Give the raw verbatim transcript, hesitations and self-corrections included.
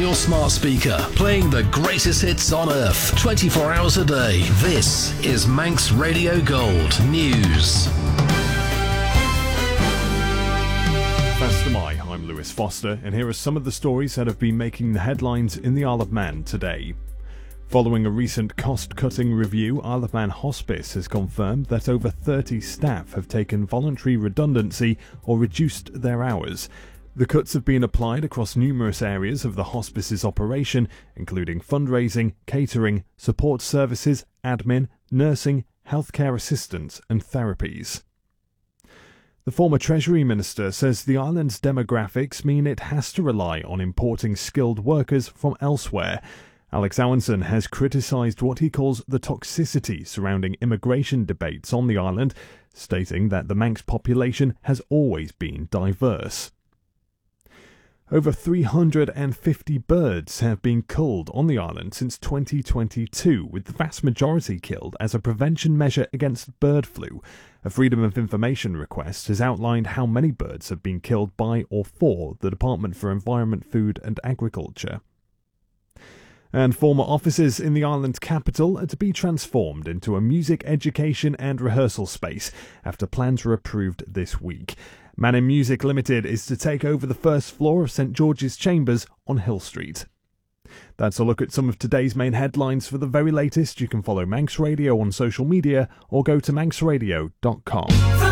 your smart speaker, playing the greatest hits on earth, twenty-four hours a day. This is Manx Radio Gold News. Fastamai, I'm Lewis Foster, and here are some of the stories that have been making the headlines in the Isle of Man today. Following a recent cost-cutting review, Isle of Man Hospice has confirmed that over thirty staff have taken voluntary redundancy or reduced their hours. The cuts have been applied across numerous areas of the hospice's operation, including fundraising, catering, support services, admin, nursing, healthcare assistance and therapies. The former Treasury Minister says the island's demographics mean it has to rely on importing skilled workers from elsewhere. Alex Owenson has criticised what he calls the toxicity surrounding immigration debates on the island, stating that the Manx population has always been diverse. Over three hundred fifty birds have been culled on the island since twenty twenty-two, with the vast majority killed as a prevention measure against bird flu. A Freedom of Information request has outlined how many birds have been killed by or for the Department for Environment, Food and Agriculture. And former offices in the island capital are to be transformed into a music education and rehearsal space after plans were approved this week. Man in Music Limited is to take over the first floor of St George's Chambers on Hill Street. That's a look at some of today's main headlines. For the very latest, you can follow Manx Radio on social media or go to manx radio dot com.